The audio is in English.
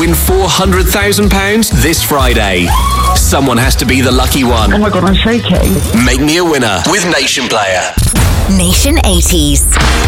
win £400,000 this Friday. Someone has to be the lucky one. Oh my God, I'm shaking. Make me a winner with Nation Player. Nation 80s.